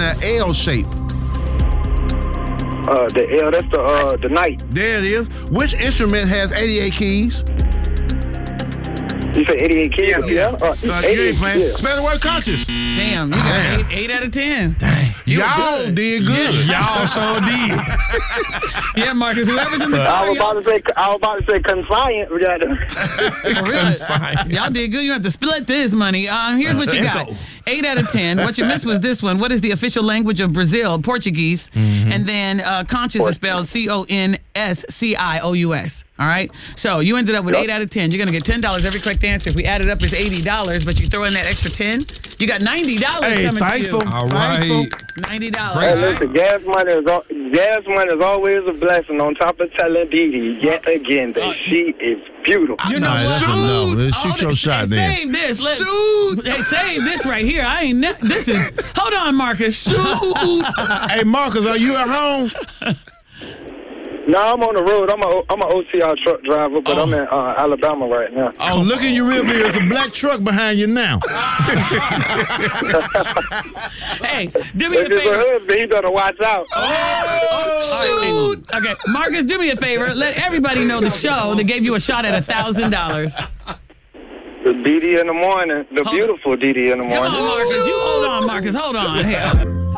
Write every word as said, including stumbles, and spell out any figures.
an L shape? Uh, the L, that's the uh, the night. There it is. Which instrument has eighty-eight keys? You say eighty-eight keys? Yeah. yeah. Uh, Uh, you ain't playing. yeah. Spell the word conscious. Damn, you got Damn. eight, eight out of ten. Dang. Y'all good. did good. Y'all so did. Yeah, Marcus, whoever's in the I car, was about to say, I was about to say compliant. We got for real, y'all did good. You have to split this money. Um, here's what you got. Eight out of ten. What you missed was this one. What is the official language of Brazil? Portuguese. Mm-hmm. And then uh, conscious is spelled C O N S C I O U S. All right? So you ended up with yep. eight out of ten. You're going to get ten dollars every correct answer. If we add it up, it's eighty dollars, but you throw in that extra ten, you got ninety dollars hey, coming thankful. to you. All right. ninety dollars. Hey, listen, gas money is al- gas money is always a blessing. On top of telling Dee Dee yet again that uh, she is beautiful. You know nah, what? That's a no. Let's shoot oh, your shot hey, then. Save this. Let, Shoot. Hey, save this right here. I ain't. Ne- this is. Hold on, Marcus. Shoot. Hey, Marcus, are you at home? No, I'm on the road. I'm a I'm an O C R truck driver, but oh. I'm in uh, Alabama right now. Oh, look in your rear view. There's a black truck behind you now. Hey, do me a If it's favor. a husband, he better watch out. Oh, shoot. Okay, Marcus, do me a favor. Let everybody know the show that gave you a shot at a thousand dollars. The Dee Dee in the morning, the Hold beautiful Dee Dee in the Come morning. on, Marcus. You hold on, Marcus. Hold on. Here.